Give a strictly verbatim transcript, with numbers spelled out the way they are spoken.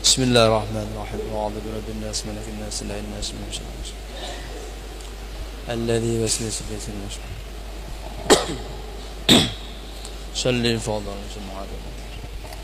بسم الله الرحمن الرحيم. أعوذ برب الناس ملك الناس إله الناس من شر الناس الذي يوسوس في صدور الناس. صل الفضل جمعة